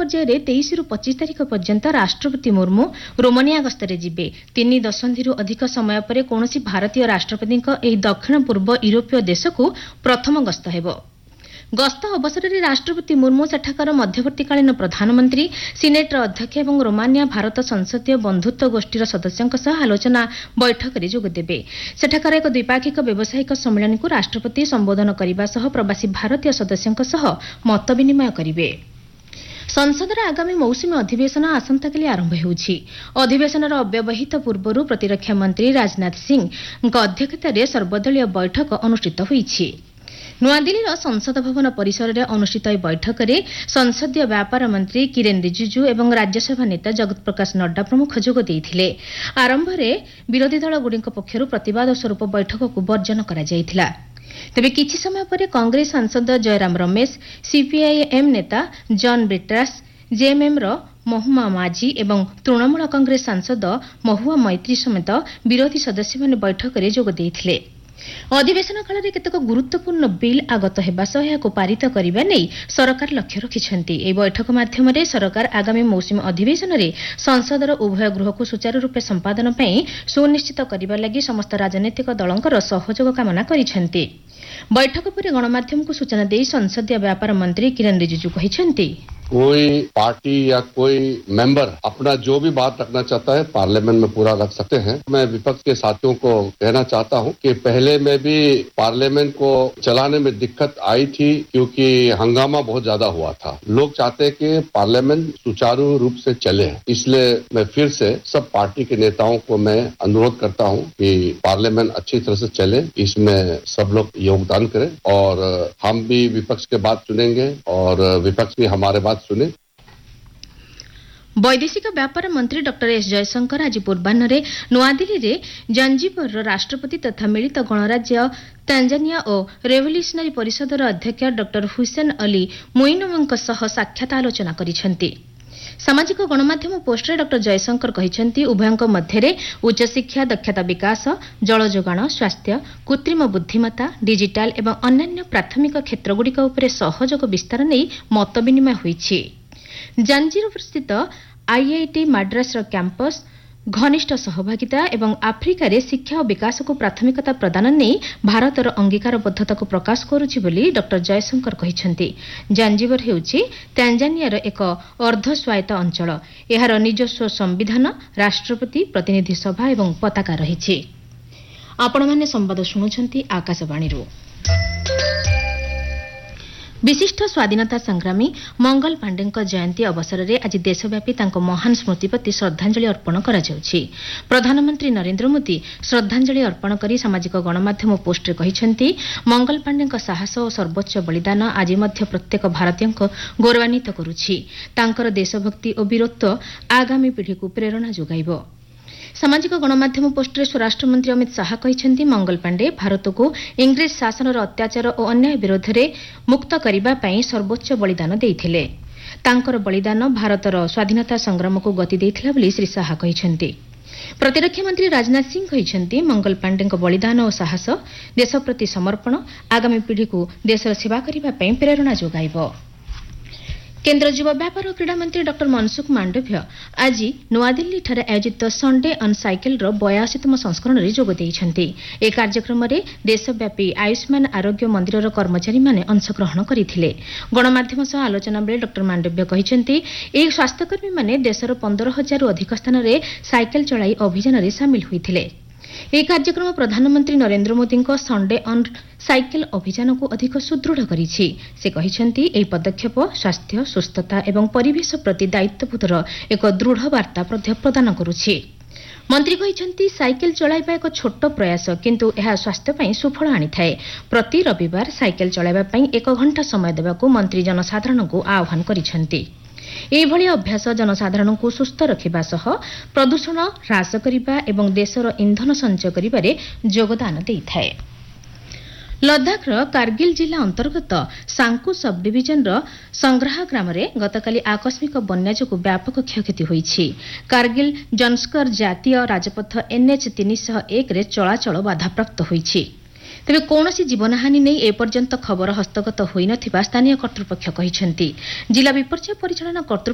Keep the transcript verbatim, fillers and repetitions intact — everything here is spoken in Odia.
पर्यायर तेईस रु पच्चीस तारिख पर्यंत राष्ट्रपति मुर्मू रोमानिया गस्तरे जिबे। तीन दशंधि अधिक समय पर कौनसी भारतीय राष्ट्रपति ଏହି ଦକ୍ଷିଣ ପୂର୍ବ ୟୁରୋପୀୟ ଦେଶକୁ ପ୍ରଥମ ଗସ୍ତ ହେବ। ଗସ୍ତ ଅବସରରେ ରାଷ୍ଟ୍ରପତି ମୁର୍ମୁ ସେଠାକାର ମଧ୍ୟବର୍ତ୍ତୀକାଳୀନ ପ୍ରଧାନମନ୍ତ୍ରୀ, ସିନେଟ୍ର ଅଧ୍ୟକ୍ଷ ଏବଂ ରୋମାନିଆ ଭାରତ ସଂସଦୀୟ ବନ୍ଧୁତ୍ୱ ଗୋଷ୍ଠୀର ସଦସ୍ୟଙ୍କ ସହ ଆଲୋଚନା ବୈଠକରେ ଯୋଗଦେବେ। ସେଠାକାର ଏକ ଦ୍ୱିପାକ୍ଷିକ ବ୍ୟବସାୟିକ ସମ୍ମିଳନୀକୁ ରାଷ୍ଟ୍ରପତି ସମ୍ବୋଧନ କରିବା ସହ ପ୍ରବାସୀ ଭାରତୀୟ ସଦସ୍ୟଙ୍କ ସହ ମତ ବିନିମୟ କରିବେ। ସଂସଦର ଆଗାମୀ ମୌସୁମୀ ଅଧିବେଶନ ଆସନ୍ତାକାଲି ଆରମ୍ଭ ହେଉଛି। ଅଧିବେଶନର ଅବ୍ୟବହିତ ପୂର୍ବରୁ ପ୍ରତିରକ୍ଷା ମନ୍ତ୍ରୀ ରାଜନାଥ ସିଂଙ୍କ ଅଧ୍ୟକ୍ଷତାରେ ସର୍ବଦଳୀୟ ବୈଠକ ଅନୁଷ୍ଠିତ ହୋଇଛି। ନୂଆଦିଲ୍ଲୀର ସଂସଦ ଭବନ ପରିସରରେ ଅନୁଷ୍ଠିତ ଏହି ବୈଠକରେ ସଂସଦୀୟ ବ୍ୟାପାର ମନ୍ତ୍ରୀ କିରେନ୍ ରିଜିଜୁ ଏବଂ ରାଜ୍ୟସଭା ନେତା ଜଗତ ପ୍ରକାଶ ନଡ୍ଡା ପ୍ରମୁଖ ଯୋଗ ଦେଇଥିଲେ। ଆରମ୍ଭରେ ବିରୋଧୀ ଦଳଗୁଡ଼ିକ ପକ୍ଷରୁ ପ୍ରତିବାଦ ସ୍ୱରୂପ ବୈଠକକୁ ବର୍ଜନ କରାଯାଇଥିଲା। ତେବେ କିଛି ସମୟ ପରେ କଂଗ୍ରେସ ସାଂସଦ ଜୟରାମ ରମେଶ, ସିପିଆଇଏମ୍ ନେତା ଜନ୍ ବ୍ରିଟ୍ରାସ୍, ଜେଏମ୍ଏମ୍ର ମହୁମା ମାଝି ଏବଂ ତୃଣମୂଳ କଂଗ୍ରେସ ସାଂସଦ ମହୁଆ ମୈତ୍ରୀ ସମେତ ବିରୋଧୀ ସଦସ୍ୟମାନେ ବୈଠକରେ ଯୋଗ ଦେଇଥିଲେ। ଅଧିବେଶନ କାଳରେ କେତେକ ଗୁରୁତ୍ୱପୂର୍ଣ୍ଣ ବିଲ୍ ଆଗତ ହେବା ସହ ଏହାକୁ ପାରିତ କରିବା ନେଇ ସରକାର ଲକ୍ଷ୍ୟ ରଖିଛନ୍ତି। ଏହି ବୈଠକ ମାଧ୍ୟମରେ ସରକାର ଆଗାମୀ ମୌସୁମୀ ଅଧିବେଶନରେ ସଂସଦର ଉଭୟ ଗୃହକୁ ସୁଚାରୁ ରୂପେ ସମ୍ପାଦନ ପାଇଁ ସୁନିଶ୍ଚିତ କରିବା ଲାଗି ସମସ୍ତ ରାଜନୈତିକ ଦଳଙ୍କର ସହଯୋଗ କାମନା କରିଛନ୍ତି। ବୈଠକ ପରେ ଗଣମାଧ୍ୟମକୁ ସୂଚନା ଦେଇ ସଂସଦୀୟ ବ୍ୟାପାର ମନ୍ତ୍ରୀ କିରେନ୍ ରିଜିଜୁ କହିଛନ୍ତି, कोई पार्टी या कोई मेंबर अपना जो भी बात रखना चाहता है पार्लियामेंट में पूरा रख सकते हैं। मैं विपक्ष के साथियों को कहना चाहता हूं कि पहले में भी पार्लियामेंट को चलाने में दिक्कत आई थी क्योंकि हंगामा बहुत ज्यादा हुआ था। लोग चाहते हैं कि पार्लियामेंट सुचारू रूप से चले, इसलिए मैं फिर से सब पार्टी के नेताओं को मैं अनुरोध करता हूं कि पार्लियामेंट अच्छी तरह से चले, इसमें सब लोग योगदान करें और हम भी विपक्ष के बात सुनेंगे और विपक्ष भी हमारे बात सुने। ବୈଦେଶିକ ବ୍ୟାପାର ମନ୍ତ୍ରୀ ଡକ୍ଟର ଏସ୍ ଜୟଶଙ୍କର ଆଜି ପୂର୍ବାହ୍ନରେ ନୂଆଦିଲ୍ଲୀରେ ଜାଞ୍ଜିବରର ରାଷ୍ଟ୍ରପତି ତଥା ମିଳିତ ଗଣରାଜ୍ୟ ତାଞ୍ଜାନିଆ ଓ ରେଭଲ୍ୟୁସନାରୀ ପରିଷଦର ଅଧ୍ୟକ୍ଷ ଡକ୍ଟର ହୁସେନ ଅଲି ମୋଇନୋଙ୍କ ସହ ସାକ୍ଷାତ ଆଲୋଚନା କରିଛନ୍ତି। ସାମାଜିକ ଗଣମାଧ୍ୟମ ପୋଷ୍ଟରେ ଡକ୍ଟର ଜୟଶଙ୍କର କହିଛନ୍ତି, ଉଭୟଙ୍କ ମଧ୍ୟରେ ଉଚ୍ଚଶିକ୍ଷା, ଦକ୍ଷତା ବିକାଶ, ଜଳ ଯୋଗାଣ, ସ୍ୱାସ୍ଥ୍ୟ, କୃତ୍ରିମ ବୁଦ୍ଧିମତ୍ତା, ଡିଜିଟାଲ ଏବଂ ଅନ୍ୟାନ୍ୟ ପ୍ରାଥମିକ କ୍ଷେତ୍ରଗୁଡ଼ିକ ଉପରେ ସହଯୋଗ ବିସ୍ତାର ନେଇ ମତ ବିନିମୟ ହୋଇଛି। ଜାଞ୍ଜିବରସ୍ଥିତ ଆଇଆଇଟି ମାଡ୍ରାସର କ୍ୟାମ୍ପସ୍ ଘନିଷ୍ଠ ସହଭାଗିତା ଏବଂ ଆଫ୍ରିକାରେ ଶିକ୍ଷା ଓ ବିକାଶକୁ ପ୍ରାଥମିକତା ପ୍ରଦାନ ନେଇ ଭାରତର ଅଙ୍ଗୀକାରବଦ୍ଧତାକୁ ପ୍ରକାଶ କରୁଛି ବୋଲି ଡକ୍ଟର ଜୟଶଙ୍କର କହିଛନ୍ତି। ଜାଞ୍ଜିବର ହେଉଛି ତାଞ୍ଜାନିଆର ଏକ ଅର୍ଦ୍ଧସ୍ୱାୟତ୍ତ ଅଞ୍ଚଳ। ଏହାର ନିଜସ୍ୱ ସମ୍ବିଧାନ, ରାଷ୍ଟ୍ରପତି, ପ୍ରତିନିଧି ସଭା ଏବଂ ପତାକା ରହିଛି। ଆପଣମାନେ ସମ୍ବାଦ ଶୁଣୁଛନ୍ତି ଆକାଶବାଣୀରୁ। ବିଶିଷ୍ଟ ସ୍ୱାଧୀନତା ସଂଗ୍ରାମୀ ମଙ୍ଗଲ ପାଣ୍ଡେଙ୍କ ଜୟନ୍ତୀ ଅବସରରେ ଆଜି ଦେଶବ୍ୟାପୀ ତାଙ୍କ ମହାନ ସ୍ମୃତି ପ୍ରତି ଶ୍ରଦ୍ଧାଞ୍ଜଳି ଅର୍ପଣ କରାଯାଉଛି। ପ୍ରଧାନମନ୍ତ୍ରୀ ନରେନ୍ଦ୍ର ମୋଦି ଶ୍ରଦ୍ଧାଞ୍ଜଳି ଅର୍ପଣ କରି ସାମାଜିକ ଗଣମାଧ୍ୟମ ପୋଷ୍ଟରେ କହିଛନ୍ତି, ମଙ୍ଗଲ ପାଣ୍ଡେଙ୍କ ସାହସ ଓ ସର୍ବୋଚ୍ଚ ବଳିଦାନ ଆଜି ମଧ୍ୟ ପ୍ରତ୍ୟେକ ଭାରତୀୟଙ୍କୁ ଗୌରବାନ୍ୱିତ କରୁଛି। ତାଙ୍କର ଦେଶଭକ୍ତି ଓ ବୀରତ୍ୱ ଆଗାମୀ ପିଢ଼ିକୁ ପ୍ରେରଣା ଯୋଗାଇବ। ସାମାଜିକ ଗଣମାଧ୍ୟମ ପୋଷ୍ଟରେ ସ୍ୱରାଷ୍ଟ୍ରମନ୍ତ୍ରୀ ଅମିତ ଶାହା କହିଛନ୍ତି, ମଙ୍ଗଲ ପାଣ୍ଡେ ଭାରତକୁ ଇଂରେଜ ଶାସନର ଅତ୍ୟାଚାର ଓ ଅନ୍ୟାୟ ବିରୋଧରେ ମୁକ୍ତ କରିବା ପାଇଁ ସର୍ବୋଚ୍ଚ ବଳିଦାନ ଦେଇଥିଲେ। ତାଙ୍କର ବଳିଦାନ ଭାରତର ସ୍ୱାଧୀନତା ସଂଗ୍ରାମକୁ ଗତି ଦେଇଥିଲା ବୋଲି ଶ୍ରୀ ଶାହା କହିଛନ୍ତି। ପ୍ରତିରକ୍ଷା ମନ୍ତ୍ରୀ ରାଜନାଥ ସିଂ କହିଛନ୍ତି, ମଙ୍ଗଲ ପାଣ୍ଡେଙ୍କ ବଳିଦାନ ଓ ସାହସ ଦେଶ ପ୍ରତି ସମର୍ପଣ ଆଗାମୀ ପିଢ଼ିକୁ ଦେଶର ସେବା କରିବା ପାଇଁ ପ୍ରେରଣା ଯୋଗାଇବ। କେନ୍ଦ୍ର ଯୁବ ବ୍ୟାପାର ଓ କ୍ରୀଡ଼ା ମନ୍ତ୍ରୀ ଡକ୍ଟର ମନସୁଖ ମାଣ୍ଡଭ୍ୟ ଆଜି ନୂଆଦିଲ୍ଲୀଠାରେ ଆୟୋଜିତ ସଣ୍ଡେ ଅନ୍ ସାଇକେଲର ବୟାଅଶୀତମ ସଂସ୍କରଣରେ ଯୋଗ ଦେଇଛନ୍ତି। ଏହି କାର୍ଯ୍ୟକ୍ରମରେ ଦେଶବ୍ୟାପୀ ଆୟୁଷ୍ମାନ ଆରୋଗ୍ୟ ମନ୍ଦିରର କର୍ମଚାରୀମାନେ ଅଂଶଗ୍ରହଣ କରିଥିଲେ। ଗଣମାଧ୍ୟମ ସହ ଆଲୋଚନା ବେଳେ ଡକ୍ଟର ମାଣ୍ଡଭ୍ୟ କହିଛନ୍ତି, ଏହି ସ୍ୱାସ୍ଥ୍ୟକର୍ମୀମାନେ ଦେଶର ପନ୍ଦର ହଜାରରୁ ଅଧିକ ସ୍ଥାନରେ ସାଇକେଲ ଚଳାଇ ଅଭିଯାନରେ ସାମିଲ ହୋଇଥିଲେ। ଏହି କାର୍ଯ୍ୟକ୍ରମ ପ୍ରଧାନମନ୍ତ୍ରୀ ନରେନ୍ଦ୍ର ମୋଦିଙ୍କ ସଣ୍ଡେ ଅନ୍ ସାଇକେଲ ଅଭିଯାନକୁ ଅଧିକ ସୁଦୃଢ଼ କରିଛି। ସେ କହିଛନ୍ତି, ଏହି ପଦକ୍ଷେପ ସ୍ୱାସ୍ଥ୍ୟ, ସୁସ୍ଥତା ଏବଂ ପରିବେଶ ପ୍ରତି ଦାୟିତ୍ୱବୋଧର ଏକ ଦୃଢ଼ ବାର୍ତ୍ତା ପ୍ରଦାନ କରୁଛି। ମନ୍ତ୍ରୀ କହିଛନ୍ତି, ସାଇକେଲ ଚଳାଇବା ଏକ ଛୋଟ ପ୍ରୟାସ, କିନ୍ତୁ ଏହା ସ୍ୱାସ୍ଥ୍ୟ ପାଇଁ ସୁଫଳ ଆଣିଥାଏ। ପ୍ରତି ରବିବାର ସାଇକେଲ ଚଳାଇବା ପାଇଁ ଏକ ଘଣ୍ଟା ସମୟ ଦେବାକୁ ମନ୍ତ୍ରୀ ଜନସାଧାରଣଙ୍କୁ ଆହ୍ୱାନ କରିଛନ୍ତି। ଏହିଭଳି ଅଭ୍ୟାସ ଜନସାଧାରଣଙ୍କୁ ସୁସ୍ଥ ରଖିବା ସହ ପ୍ରଦୂଷଣ ହ୍ରାସ କରିବା ଏବଂ ଦେଶର ଇନ୍ଧନ ସଞ୍ଚୟ କରିବାରେ ଯୋଗଦାନ ଦେଇଥାଏ। ଲଦାଖର କାର୍ଗିଲ ଜିଲ୍ଲା ଅନ୍ତର୍ଗତ ସାଙ୍କୁ ସବ୍ ଡିଭିଜନର ସଂଗ୍ରାହା ଗ୍ରାମରେ ଗତକାଲି ଆକସ୍ମିକ ବନ୍ୟା ଯୋଗୁଁ ବ୍ୟାପକ କ୍ଷୟକ୍ଷତି ହୋଇଛି। କାର୍ଗିଲ ଜନ୍ସ୍କର ଜାତୀୟ ରାଜପଥ ଏନ୍ଏଚ୍ ତିନିଶହ ଏକରେ ଚଳାଚଳ ବାଧାପ୍ରାପ୍ତ ହୋଇଛି। ତେବେ କୌଣସି ଜୀବନହାନୀ ନେଇ ଏପର୍ଯ୍ୟନ୍ତ ଖବର ହସ୍ତଗତ ହୋଇନଥିବା ସ୍ଥାନୀୟ କର୍ତ୍ତୃପକ୍ଷ କହିଛନ୍ତି। ଜିଲ୍ଲା ବିପର୍ଯ୍ୟୟ ପରିଚାଳନା କର୍ତ୍ତୃପକ୍ଷ